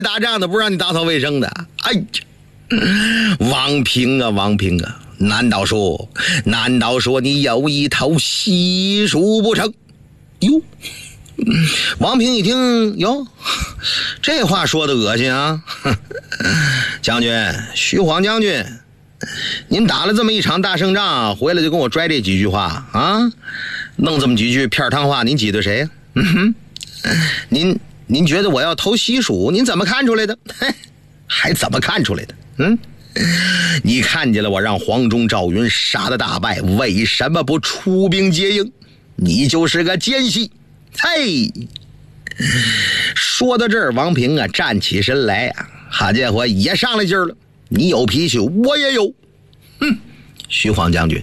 打仗的，不让你打扫卫生的。哎呀，王平啊，王平啊，难道说你有一套西术不成？哟，王平一听，哟，这话说的恶心啊！将军，徐晃将军，您打了这么一场大胜仗，回来就跟我拽这几句话啊，弄这么几句片汤话，您挤兑谁呀？您觉得我要投西蜀，您怎么看出来的？还怎么看出来的？你看见了我让黄忠、赵云杀得大败，为什么不出兵接应？你就是个奸细！嘿，说到这儿，王平啊站起身来啊，好家伙也上来劲儿了。你有脾气，我也有。徐晃将军，